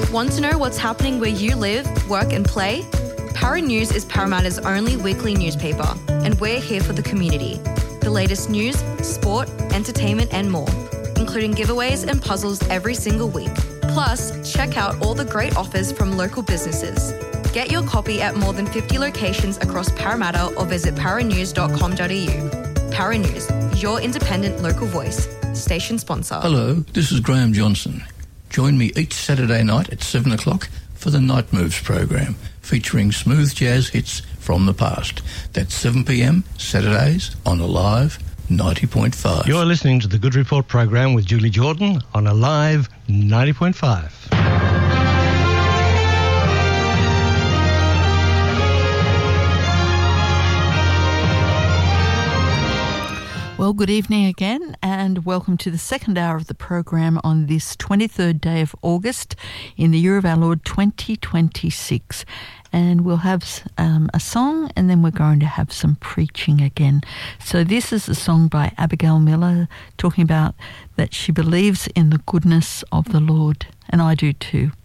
Want to know what's happening where you live, work and play? Para News is Parramatta's only weekly newspaper, and we're here for the community. The latest news, sport, entertainment and more, including giveaways and puzzles every single week. Plus, check out all the great offers from local businesses. Get your copy at more than 50 locations across Parramatta or visit paranews.com.au. Para News, your independent local voice. Station sponsor. Hello, this is Graham Johnson. Join me each Saturday night at 7 o'clock for the Night Moves program, featuring smooth jazz hits from the past. That's 7 p.m, Saturdays on Alive 90.5. You're listening to the Good Report program with Julie Jordan on Alive 90.5. Well, good evening again and welcome to the second hour of the program on this 23rd day of August in the year of our Lord 2026. And we'll have a song and then we're going to have some preaching again. So this is a song by Abigail Miller talking about that she believes in the goodness of the Lord, and I do too.